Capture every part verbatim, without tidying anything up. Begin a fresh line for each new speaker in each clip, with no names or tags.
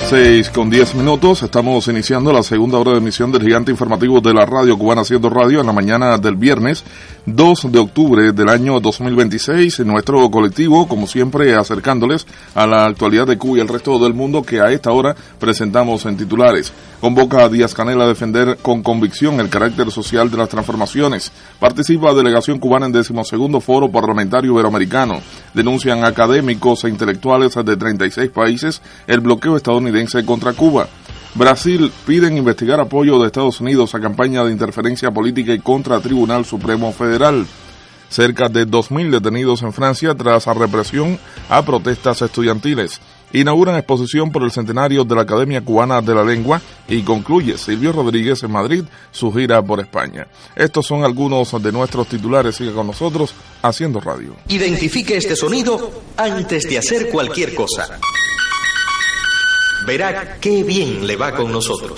Seis con diez minutos, estamos iniciando la segunda hora de emisión del gigante informativo de la radio cubana Haciendo Radio en la mañana del viernes dos de octubre del año dos mil veintiséis. Nuestro colectivo, como siempre, acercándoles a la actualidad de Cuba y el resto del mundo que a esta hora presentamos en titulares. Convoca a Díaz-Canel a defender con convicción el carácter social de las transformaciones. Participa delegación cubana en decimosegundo Foro Parlamentario Iberoamericano. Denuncian académicos e intelectuales de treinta y seis países el bloqueo estadounidense contra Cuba. Brasil piden investigar apoyo de Estados Unidos a campaña de interferencia política y contra Tribunal Supremo Federal. Cerca de dos mil detenidos en Francia tras la represión a protestas estudiantiles. Inauguran exposición por el centenario de la Academia Cubana de la Lengua y concluye Silvio Rodríguez en Madrid su gira por España. Estos son algunos de nuestros titulares. Siga con nosotros Haciendo Radio.
Identifique este sonido antes de hacer cualquier cosa. Verá qué bien le va con nosotros.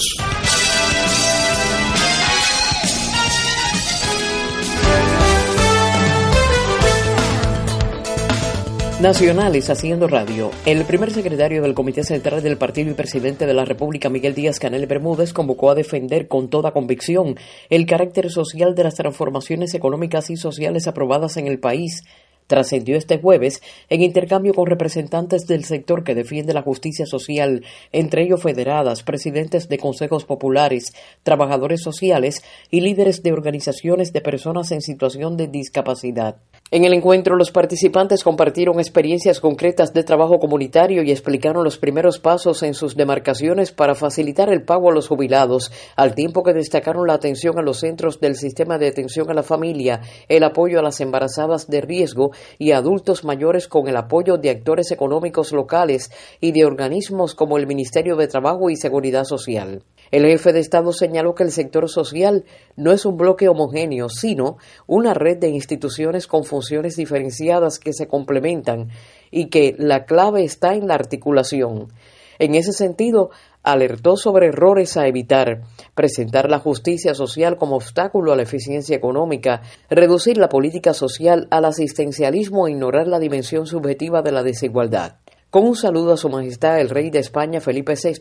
Nacionales Haciendo Radio. El primer secretario del Comité Central del Partido y presidente de la República, Miguel Díaz-Canel Bermúdez, convocó a defender con toda convicción el carácter social de las transformaciones económicas y sociales aprobadas en el país. Trascendió este jueves en intercambio con representantes del sector que defiende la justicia social, entre ellos federadas, presidentes de consejos populares, trabajadores sociales y líderes de organizaciones de personas en situación de discapacidad. En el encuentro, los participantes compartieron experiencias concretas de trabajo comunitario y explicaron los primeros pasos en sus demarcaciones para facilitar el pago a los jubilados, al tiempo que destacaron la atención a los centros del sistema de atención a la familia, el apoyo a las embarazadas de riesgo y a adultos mayores con el apoyo de actores económicos locales y de organismos como el Ministerio de Trabajo y Seguridad Social. El jefe de Estado señaló que el sector social no es un bloque homogéneo, sino una red de instituciones con funciones diferenciadas que se complementan y que la clave está en la articulación. En ese sentido, alertó sobre errores a evitar: presentar la justicia social como obstáculo a la eficiencia económica, reducir la política social al asistencialismo e ignorar la dimensión subjetiva de la desigualdad. Con un saludo a Su Majestad el Rey de España Felipe sexto,